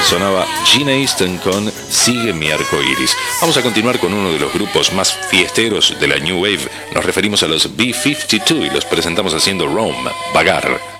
Sonaba Gina Easton con Sigue mi arco iris. Vamos a continuar con uno de los grupos más fiesteros de la New Wave. Nos referimos a los B-52 y los presentamos haciendo Rome, Vagar.